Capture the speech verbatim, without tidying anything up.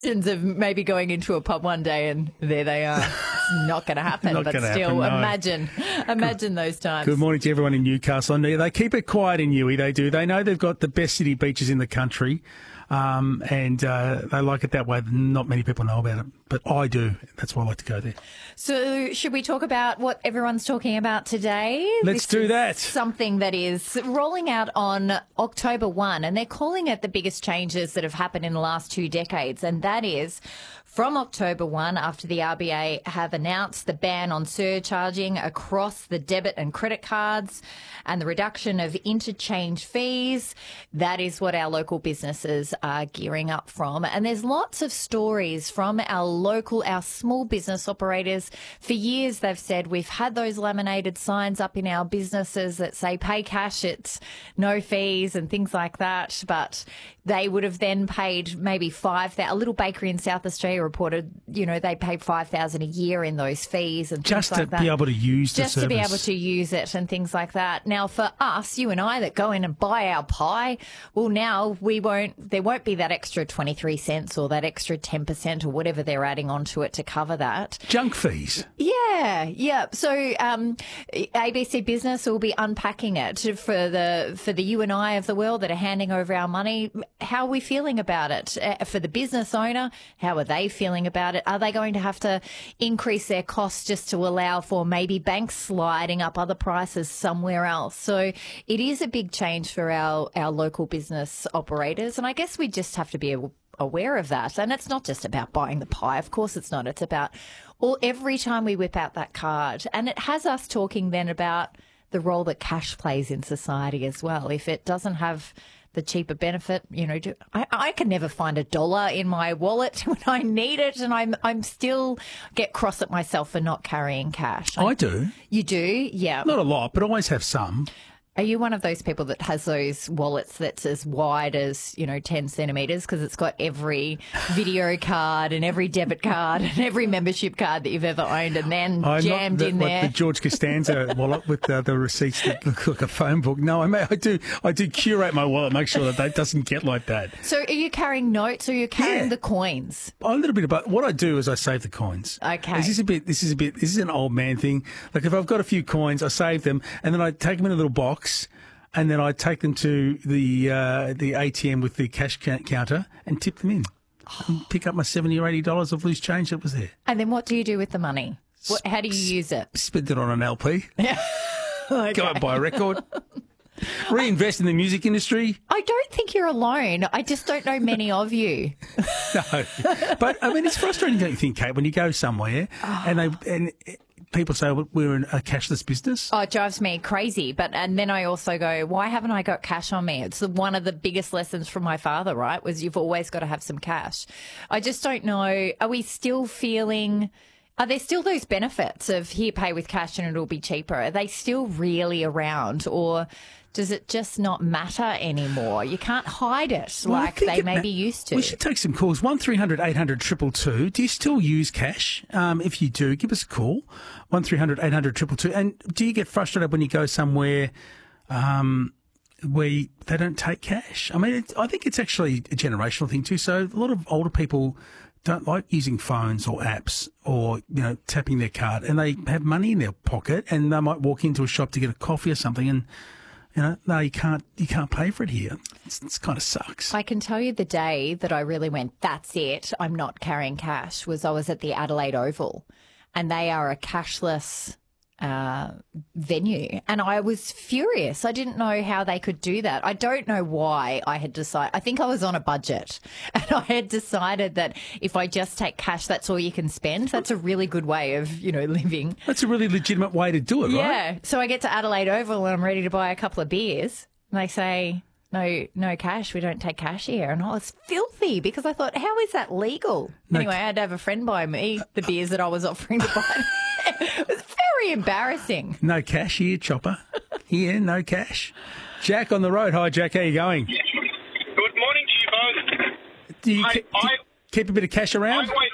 of maybe going into a pub one day and there they are. It's not going to happen, Not but gonna still, happen, no. imagine, imagine those times. Good morning to everyone in Newcastle. And they keep it quiet in Newey, they do. They know they've got the best city beaches in the country, um, and uh, they like it that way. Not many people know about it, but I do. That's why I like to go there. So should we talk about what everyone's talking about today? Let's This do is that. Something that is rolling out on October first, and they're calling it the biggest changes that have happened in the last two decades, and that is from October first, after the R B A have announced the ban on surcharging across the debit and credit cards and the reduction of interchange fees. That is what our local businesses are gearing up from. And there's lots of stories from our local, our small business operators. For years, they've said we've had those laminated signs up in our businesses that say pay cash, it's no fees and things like that. But they would have then paid maybe five thousand. A little bakery in South Australia reported, you know, they paid five thousand a year in those fees and Just things like to that. be able to use the Just to be service. able to use it and things like that. Now, for us, you and I that go in and buy our pie, well, now we won't. There won't be that extra twenty-three cents or that extra ten percent or whatever they're adding onto it to cover that. Junk fees. Yeah, yeah. So um, A B C Business will be unpacking it for the for the you and I of the world that are handing over our money. How are we feeling about it? Uh, for the business owner, how are they feeling about it? Are they going to have to increase their costs just to allow for maybe banks sliding up other prices somewhere else? So it is a big change for our, our local business operators, and I guess we just have to be able aware of that. And it's not just about buying the pie. Of course it's not. It's about all every time we whip out that card. And it has us talking then about the role that cash plays in society as well. If it doesn't have the cheaper benefit, you know, do, I, I can never find a dollar in my wallet when I need it, and I'm I'm still get cross at myself for not carrying cash. I do. You do? Yeah. Not a lot, but I always have some. Are you one of those people that has those wallets that's as wide as, you know, ten centimetres because it's got every video card and every debit card and every membership card that you've ever owned and then I'm jammed not the, in what, there? the George Costanza wallet with uh, the receipts that look like a phone book. No, I, may, I do I do curate my wallet, make sure that that doesn't get like that. So are you carrying notes or are you carrying Yeah. the coins? A little bit about what I do is I save the coins. Okay. This is a bit. This is a bit. This is an old man thing. Like if I've got a few coins, I save them and then I take them in a little box, and then I take them to the uh, the A T M with the cash count- counter and tip them in, and pick up my seventy or eighty dollars of loose change that was there. And then what do you do with the money? What, how do you use it? Spend it on an L P. Okay. Go out and buy a record. Reinvest in the music industry. I don't think you're alone. I just don't know many of you. No, but I mean it's frustrating, don't you think, Kate, when you go somewhere and they and people say well, we're in a cashless business. Oh, it drives me crazy. But and then I also go, why haven't I got cash on me? It's the, one of the biggest lessons from my father, right, was you've always got to have some cash. I just don't know. Are we still feeling... Are there still those benefits of here, pay with cash and it'll be cheaper? Are they still really around, or does it just not matter anymore? You can't hide it Well, I like think they it maybe ma- used to. We should take some calls. one three hundred eight hundred two two two. Do you still use cash? Um, if you do, give us a call. one three hundred eight hundred two two two. And do you get frustrated when you go somewhere um, where you, they don't take cash? I mean, it, I think it's actually a generational thing too. So a lot of older people don't like using phones or apps or, you know, tapping their card, and they have money in their pocket and they might walk into a shop to get a coffee or something and, you know, no, you can't, you can't pay for it here. It's, it's kind of sucks. I can tell you the day that I really went, that's it, I'm not carrying cash, was I was at the Adelaide Oval, and they are a cashless uh, venue. And I was furious. I didn't know how they could do that. I don't know why I had decided. I think I was on a budget and I had decided that if I just take cash, that's all you can spend. That's a really good way of, you know, living. That's a really legitimate way to do it, right? Yeah. So I get to Adelaide Oval and I'm ready to buy a couple of beers. And they say, no, no cash. We don't take cash here. And I was filthy because I thought, how is that legal? No anyway, I had to have a friend buy me the beers that I was offering to buy. It was very embarrassing. No cash here, Chopper. Here, no cash. Jack on the road. Hi, Jack. How you going? Good morning to you both. Do you I- ke- I- keep a bit of cash I around? always